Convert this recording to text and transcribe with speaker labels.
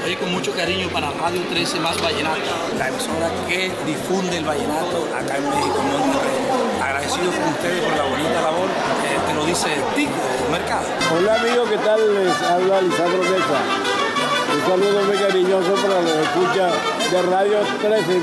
Speaker 1: ahí con mucho cariño para Radio 13 Más Vallenato, la emisora que difunde el vallenato acá en México, en Monterrey. Agradecido con ustedes por la bonita labor, te lo dice Tico del Mercado.
Speaker 2: Hola amigos, ¿qué tal? Les habla Lisandro Mesa. Un saludo muy cariñoso para los escuchas de Radio 13.